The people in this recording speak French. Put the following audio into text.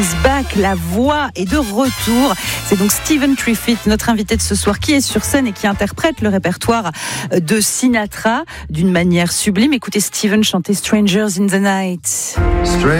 Back, la voix est de retour. C'est donc Stephen Triffitt, notre invité de ce soir, qui est sur scène et qui interprète le répertoire de Sinatra d'une manière sublime. Écoutez Stephen chanter Strangers in the Night.